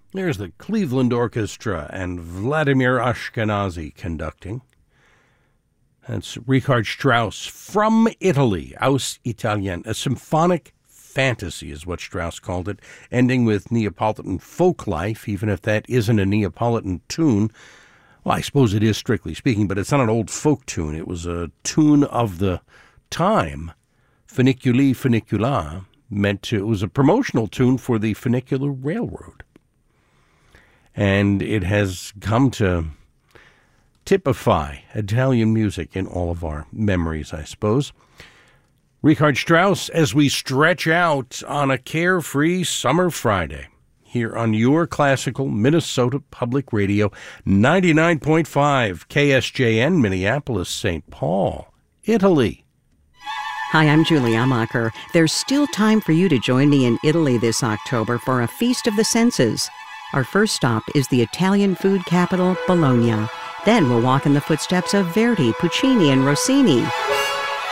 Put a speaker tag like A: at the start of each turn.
A: There's the Cleveland Orchestra and Vladimir Ashkenazy conducting. That's Richard Strauss from Italy, Aus Italien, a symphonic fantasy is what Strauss called it, ending with Neapolitan folk life, even if that isn't a Neapolitan tune. Well, I suppose it is, strictly speaking, but it's not an old folk tune. It was a tune of the time. Funiculi Funicula it was a promotional tune for the funicular railroad. And it has come to typify Italian music in all of our memories, I suppose. Richard Strauss, as we stretch out on a carefree summer Friday, here on your classical Minnesota Public Radio, 99.5 KSJN, Minneapolis, St. Paul, Italy.
B: Hi, I'm Julie Amacher. There's still time for you to join me in Italy this October for a Feast of the Senses. Our first stop is the Italian food capital, Bologna. Then we'll walk in the footsteps of Verdi, Puccini, and Rossini.